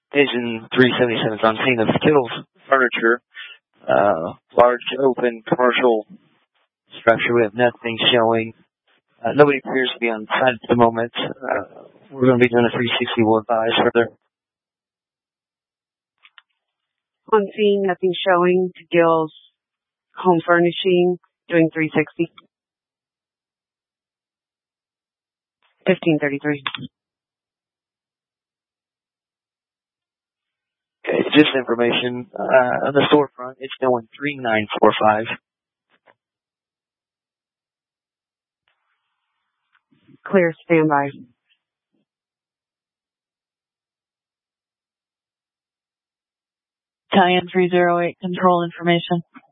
Vision 377 is on scene of Skittles Furniture. Large open commercial structure. We have nothing showing. Nobody appears to be on site at the moment. We're going to be doing a 360. We'll advise further. On scene, nothing showing. To Gill's Home Furnishing, doing 360. 1533. Okay, just information. On the storefront, it's showing 3945. Clear, standby. Italian 308, control information.